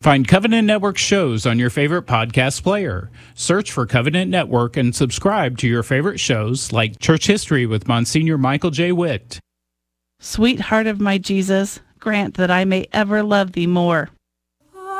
Find Covenant Network shows on your favorite podcast player. Search for Covenant Network and subscribe to your favorite shows like Church History with Monsignor Michael J. Witt. Sweetheart of my Jesus, grant that I may ever love thee more.